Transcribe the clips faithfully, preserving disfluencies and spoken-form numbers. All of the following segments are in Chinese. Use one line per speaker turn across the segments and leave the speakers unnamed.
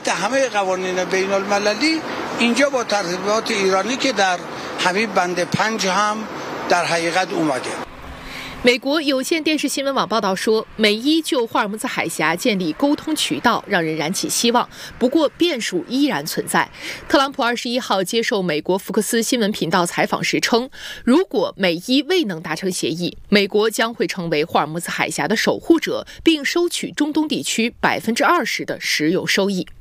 همه قوانین بین المللی اینجا با ترتیبات ایرانی که در همین بند پنج هم در حقیقت اومده。
美国有线电视新闻网报道说，美伊就霍尔木兹海峡建立沟通渠道，让人燃起希望。不过，变数依然存在。特朗普二十一号接受美国福克斯新闻频道采访时称，如果美伊未能达成协议，美国将会成为霍尔木兹海峡的守护者，并收取中东地区百分之二十的石油收益。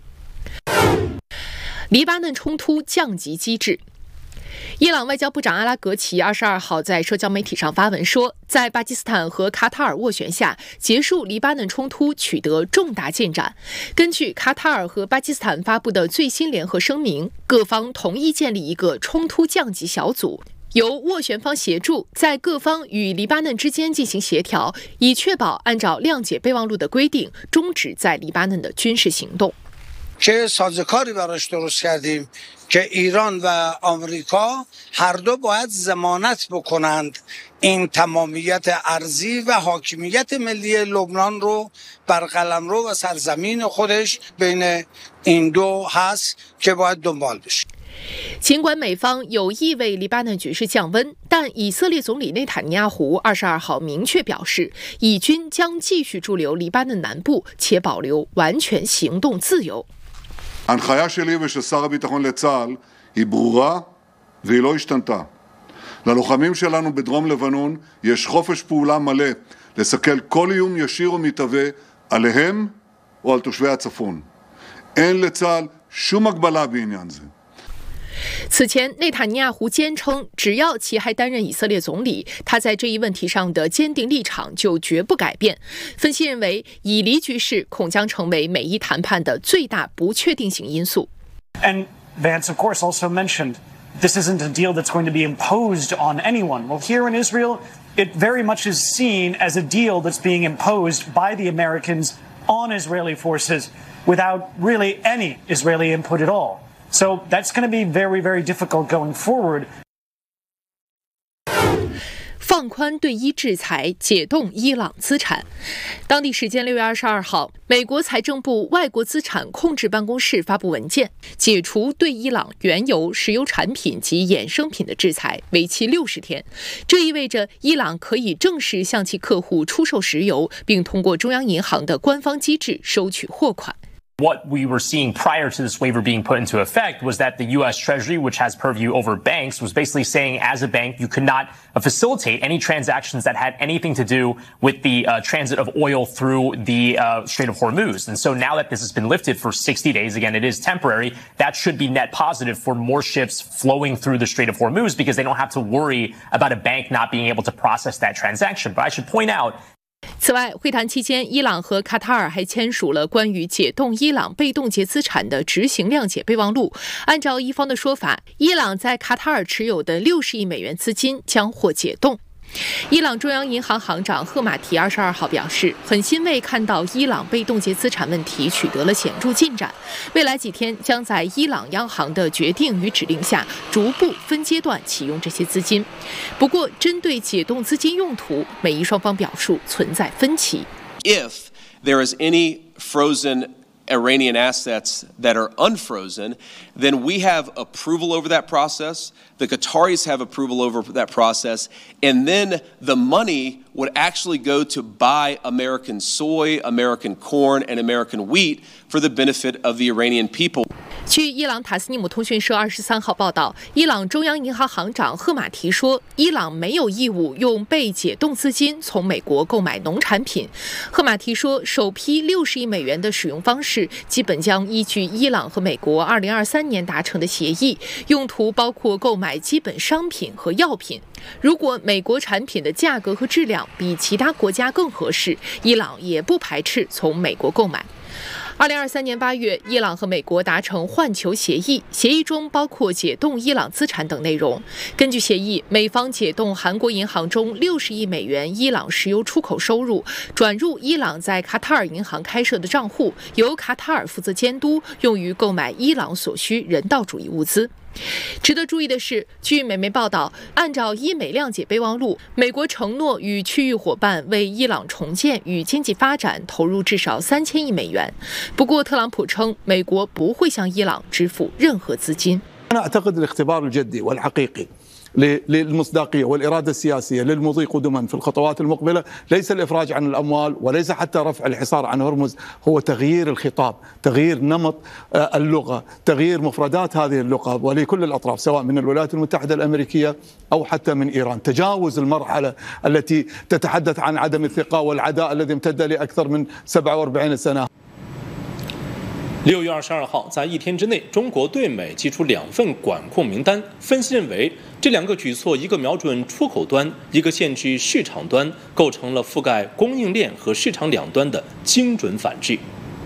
黎巴嫩冲突降级机制。伊朗外交部长阿拉格齐二十二号在社交媒体上发文说，在巴基斯坦和卡塔尔斡旋下，结束黎巴嫩冲突取得重大进展。根据卡塔尔和巴基斯坦发布的最新联合声明，各方同意建立一个冲突降级小组，由斡旋方协助，在各方与黎巴嫩之间进行协调，以确保按照谅解备忘录的规定，终止在黎巴嫩的军事行动。
چه سازوکاری براش درست کردیم که ایران و آمریکا هر دو باید ضمانت بکنند این تمامیت ارضی و حاکمیت ملی لبنان رو بر قلمرو و سرزمین خودش بین این دو هست که باید دنبال بشه。
尽管美方有意为黎巴嫩局势降温，但以色列总理内塔尼亚胡二十二号明确表示，以军将继续驻留黎巴嫩南部，且保留完全行动自由。
ההנחיה שלי ושל שר הביטחון לצה"ל היא ברורה והיא לא השתנתה. ללוחמים שלנו בדרום לבנון יש חופש פעולה מלא לסכל כל איום ישיר ומתהווה עליהם או על תושבי הצפון. אין לצה"ל שום הגבלה בעניין זה.
此前，内塔尼亚胡坚称，只要其还担任以色列总理，他在这一问题上的坚定立场就绝不改变。分析认为，以黎局势恐将成为美伊谈判的最大不确定性因素。
And Vance, of course, also mentioned this isn't a deal that's going to be imposed on anyone. Well, here in Israel, it very much is seen as a deal that's being imposed by the Americans on Israeli forces without really any Israeli input at all.So that's going to be very, very difficult going forward.
放宽对伊制裁，解冻伊朗资产。当地时间六月二十二号，美国财政部外国资产控制办公室发布文件，解除对伊朗原油、石油产品及衍生品的制裁，为期六十天。这意味着伊朗可以正式向其客户出售石油，并通过中央银行的官方机制收取货款。
What we were seeing prior to this waiver being put into effect was that the U S Treasury, which has purview over banks, was basically saying as a bank, you could not uh, facilitate any transactions that had anything to do with the uh, transit of oil through the uh, Strait of Hormuz. And so now that this has been lifted for sixty days, again, it is temporary, that should be net positive for more ships flowing through the Strait of Hormuz because they don't have to worry about a bank not being able to process that transaction. But I should point out,
此外，会谈期间，伊朗和卡塔尔还签署了关于解冻伊朗被冻结资产的执行谅解备忘录。按照伊方的说法，伊朗在卡塔尔持有的六十亿美元资金将获解冻。伊朗中央银行行长赫马提二十二号表示，很欣慰看到伊朗被冻结资产问题取得了显著进展，未来几天将在伊朗央行的决定与指令下，逐步分阶段启用这些资金。不过，针对解冻资金用途，美伊双方表述存在分歧。
If there is any frozen Iranian assets that are unfrozen, then we have approval over that process. The Qataris have approval over that process. And then the money would actually go to buy American soy, American corn, and American wheat for the benefit of the Iranian people.
据伊朗塔斯尼姆通讯社二十三号报道，伊朗中央银行行长赫马提说，伊朗没有义务用被解冻资金从美国购买农产品。赫马提说，首批六十亿美元的使用方式基本将依据伊朗和美国二零二三年达成的协议，用途包括购买基本商品和药品。如果美国产品的价格和质量比其他国家更合适，伊朗也不排斥从美国购买。二零二三年八月，伊朗和美国达成换球协议，协议中包括解冻伊朗资产等内容。根据协议，美方解冻韩国银行中六十亿美元伊朗石油出口收入，转入伊朗在卡塔尔银行开设的账户，由卡塔尔负责监督，用于购买伊朗所需人道主义物资。 值得注意的是，据美媒报道，按照伊美谅解备忘录，美国承诺与区域伙伴为伊朗重建与经济发展投入至少三千亿美元。不过，特朗普称，美国不会向伊朗支付任何资金。
أنا أعتقد الاختبار الجدي والحقيقي للمصداقية والإرادة السياسية للمضي قدما في الخطوات المقبلة ليس الإفراج عن الأموال وليس حتى رفع الحصار عن هرمز، هو تغيير الخطاب، تغيير نمط اللغة، تغيير مفردات هذه اللغة ولكل الأطراف سواء من الولايات المتحدة الأمريكية أو حتى من إيران، تجاوز المرحلة التي تتحدث عن عدم الثقة والعداء الذي امتد لأكثر من سبعة وأربعين سنة。
六月二十二号，在一天之内，中国对美寄出两份管控名单。分析认为，这两个举措，一个瞄准出口端，一个限制市场端，构成了覆盖供应链和市场两端的精准反制。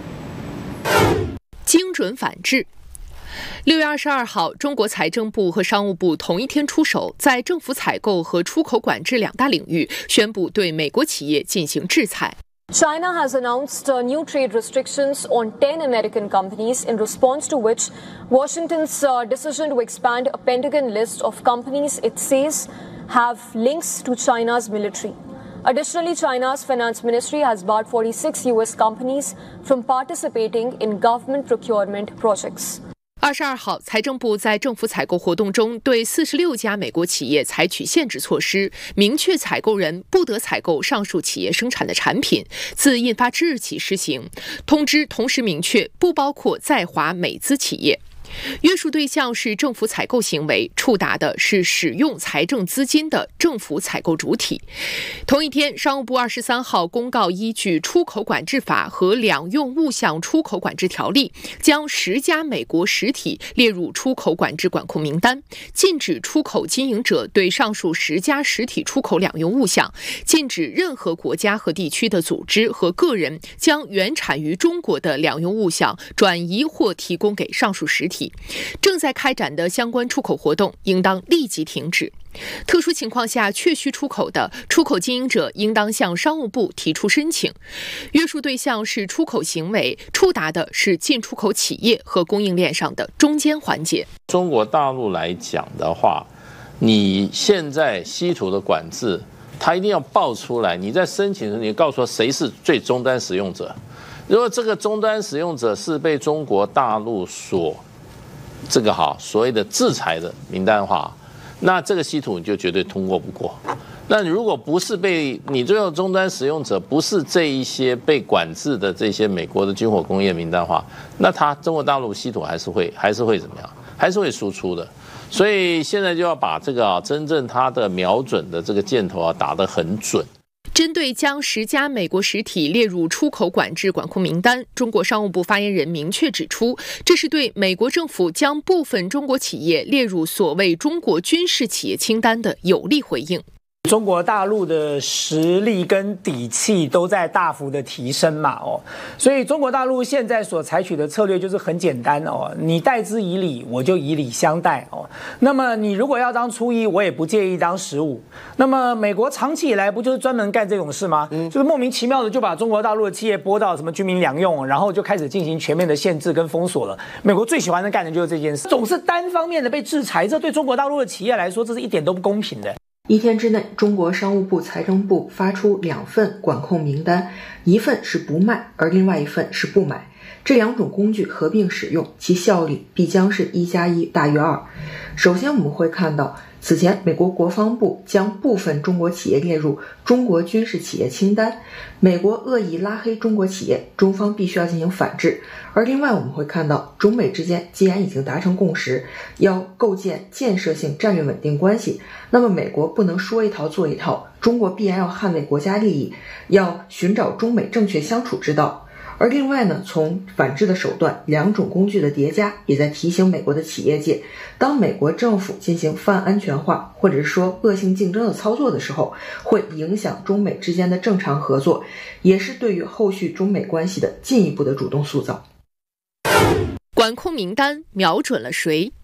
精准反制。六月二十二号，中国财政部和商务部同一天出手，在政府采购和出口管制两大领域宣布对美国企业进行制裁。
China has announced uh, new trade restrictions on ten American companies, in response to which Washington's uh, decision to expand a Pentagon list of companies it says have links to China's military. Additionally, China's finance ministry has barred forty-six U S companies from participating in government procurement projects.
二十二号，财政部在政府采购活动中对四十六家美国企业采取限制措施，明确采购人不得采购上述企业生产的产品，自印发之日起施行。通知同时明确，不包括在华美资企业。约束对象是政府采购行为，触达的是使用财政资金的政府采购主体。同一天，商务部二十三号公告，依据出口管制法和两用物项出口管制条例，将十家美国实体列入出口管制管控名单，禁止出口经营者对上述十家实体出口两用物项，禁止任何国家和地区的组织和个人将原产于中国的两用物项转移或提供给上述实体。正在开展的相关出口活动应当立即停止。特殊情况下确需出口的出口经营者应当向商务部提出申请。约束对象是出口行为，触达的是进出口企业和供应链上的中间环节。
中国大陆来讲的话，你现在稀土的管制，它一定要报出来。你在申请时，你告诉我谁是最终端使用者。如果这个终端使用者是被中国大陆所这个好所谓的制裁的名单的话，那这个稀土你就绝对通过不过。那如果不是被你最后终端使用者不是这一些被管制的这些美国的军火工业名单的话，那它中国大陆稀土还是会还是会怎么样？还是会输出的。所以现在就要把这个啊真正它的瞄准的这个箭头啊打得很准。
针对将十家美国实体列入出口管制管控名单，中国商务部发言人明确指出，这是对美国政府将部分中国企业列入所谓中国军事企业清单的有力回应。
中国大陆的实力跟底气都在大幅的提升嘛，哦，所以中国大陆现在所采取的策略就是很简单哦，你待之以礼，我就以礼相待哦。那么你如果要当初一，我也不介意当十五。那么美国长期以来不就是专门干这种事吗？嗯，就是莫名其妙的就把中国大陆的企业拨到什么军民两用，然后就开始进行全面的限制跟封锁了。美国最喜欢的干的就是这件事，总是单方面的被制裁，这对中国大陆的企业来说，这是一点都不公平的。
一天之内，中国商务部、财政部发出两份管控名单，一份是不卖，而另外一份是不买。这两种工具合并使用，其效力必将是一加一大于二。首先，我们会看到，此前美国国防部将部分中国企业列入中国军事企业清单，美国恶意拉黑中国企业，中方必须要进行反制。而另外我们会看到，中美之间既然已经达成共识，要构建建设性战略稳定关系，那么美国不能说一套做一套，中国必然要捍卫国家利益，要寻找中美正确相处之道。而另外呢，从反制的手段，两种工具的叠加，也在提醒美国的企业界，当美国政府进行泛安全化或者是说恶性竞争的操作的时候，会影响中美之间的正常合作，也是对于后续中美关系的进一步的主动塑造。
管控名单瞄准了谁？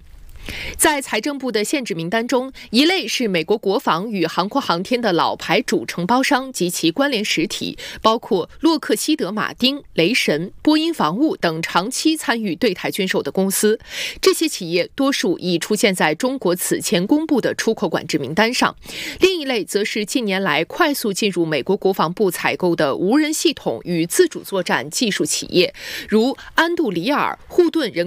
在财政部的限制名单中，一类是美国国防与航空航天的老牌主承包商及其关联实体，包括洛克希德马丁、雷神、波音防务等长期参与对台军售的公司。这些企业多数已出现在中国此前公布的出口管制名单上。另一类则是近年来快速进入美国国防部采购的无人系统与自主作战技术企业，如安杜里尔、护盾人